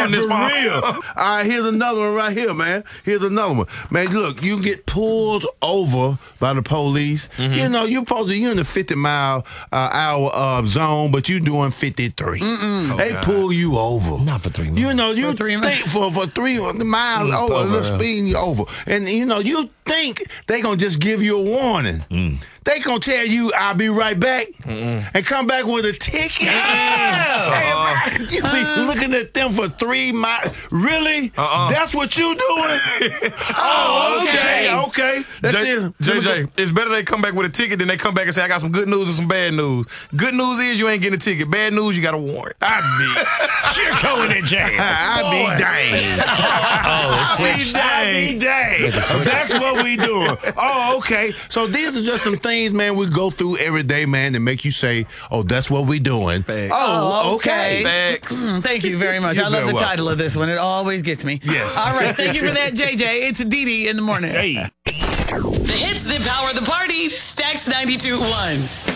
on this for phone. real. All right, here's another one right here, man. Here's another one. Man, look, you get pulled over by the police. Mm-hmm. You know, you're in the 50-mile-hour zone, but you're doing 53. They pull you over. Not for 3 miles. You know, you For 3 think for 3 miles over, a little speeding you over. And, you know, you think they going to just give you a warning. They going to tell you, I'll be right back, and come back with a ticket. You be looking at them for 3 miles. Really? That's what you doing? Okay. That's it. JJ, it's better they come back with a ticket than they come back and say, I got some good news and some bad news. Good news is you ain't getting a ticket. Bad news, you got a warrant. You're going to jail. I be dang. I be dang. That's what we doing. Oh, okay. So these are just some things, man, we go through every day, man, that make you say, oh, that's what we doing. Facts. Oh, okay. Facts. Thank you very much. You're I love very the welcome. title of this one. It always gets me. Yes. All right. Thank you for that, JJ. It's Dee in the morning. Hey. The hits that power the party. Stacks 92.1.